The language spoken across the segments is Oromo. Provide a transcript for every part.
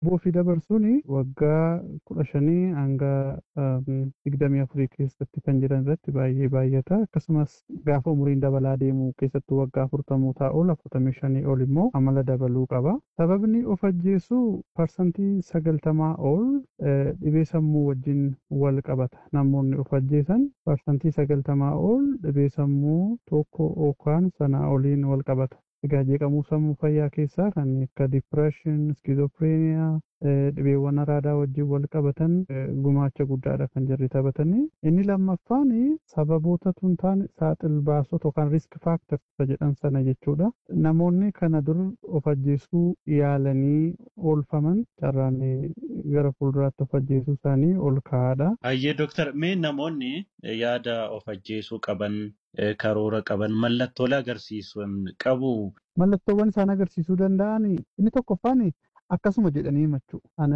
Boofii dabarsuun waggaa 15 hanga 24 keessatti kan jiran irratti baay'ee baay'ata. Akkasumas gaafa umuriin dabalaa deemu keessattuu waggaa 40 taa'u 45 ol immoo amala dabaluu qaba. Sababni of ajjeesuu parsantii 90 ol dhibee sammuu wajjin wal qabata. Namoonni of ajjeesan parsantii 90 ol dhibee sammuu tokko yookaan sanaa oliin wal qabata. Egaa jeeqamuu sammuu fayyaa keessaa kan akka dipireeshin, skizopireeniyaa, dhibeewwan araadaa wajjin wal qabatan gumaacha guddaadha kan jirri taphatanii. Inni lammaffaan sababoota tun taane saaxil baasota yookaan risk faaktarsa jedhan sana jechuudha. Namoonni kana dur of ajjeesuu yaalanii oolfaman carraan gara fuulduraatti of ajjeesuu isaanii ol ka'aadha. Ayyee Dooktar, mee namoonni yaada of ajjeesuu qaban karoora qaban mallattoolee agarsiisan qabu. Mallattoowwan isaan agarsiisuu danda'an inni tokkoffaan akkasuma jedhanii himachuu.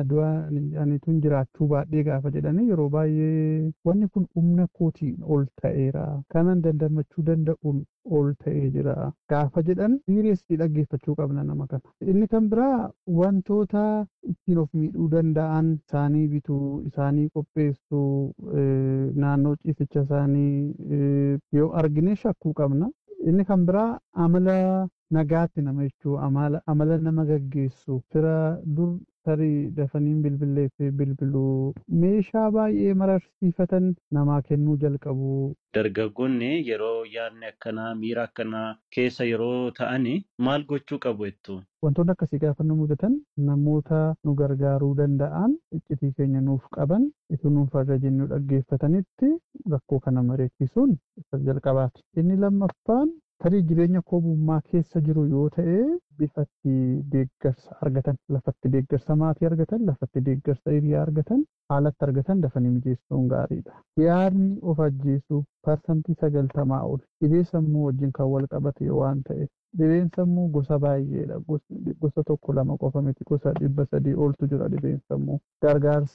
Ani tun jiraachuu baadhee gaafa jedhanii yeroo baay'ee wanni kun humna kootiin ol ta'eera. Kanan dandamachuu danda'uun ol ta'ee jira. Gaafa jedhan siiriyeesii dhaggeeffachuu qabna nama kana. Inni kan biraa wantoota ittiin of miidhuu danda'an isaanii bituu, isaanii qopheessuu, naannoo ciisicha isaanii yoo argine shakkuu qabna. Inni kan biraa amala nagaatti nama jechuu amala nama gaggeessu fira dur tarii dafaniin bilbilee fi bilbiluu meeshaa baay'ee mararsiifatan namaa kennuu jalqabu. Dargaggoonni yeroo yaadni akkanaa miira akkanaa keessa yeroo ta'ani maal gochuu qabu jettu? Wantoonni akkasii gaafa nu mudatan namoota nu gargaaruu danda'an iccitii keenya nuuf qaban itti nuuf irra jennu dhaggeeffatanitti rakkoo kana mari'achiisuun isa jalqabaati. Inni lammaffaan tarii jireenya koomummaa keessa jiru yoo ta'e bifatti deeggarsa argatan, lafatti deeggarsa maatii argatan, lafatti deeggarsa hiriyaa argatan, haalatti argatan dafanii mijeessuun gaariidha. Yaadni of ajjeesuu parsantii 90 ol dhibee sammuu wajjin kan wal qabate waan ta'eef dhibeen sammuu gosa baay'eedha. Gosa tokko lama qofa miti, gosa 300 oltu jira dhibeen sammuu. Gargaarsi